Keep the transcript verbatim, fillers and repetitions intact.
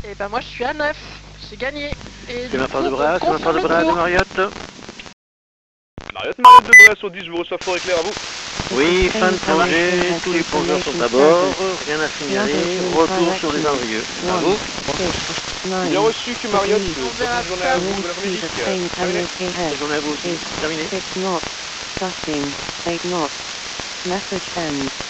Et bah moi je suis à neuf, j'ai gagné. Et C'est du ma part coup, de bras, on c'est ma part de confirme bras le de tour. Mariotte. Mariotte, Mariotte de Brest au dix, je vous reçois fort éclair à vous. Oui, fin de plongée, tous les plongeurs sont à bord, rien à signaler, retour sur les Andrieux. À vous. Bien reçu que Mariotte, On verra bonne journée ça. à vous, bonne après-midi. Terminé. Bonne journée à vous aussi. Terminé. Six knots, gusting, eight knots. Message ends.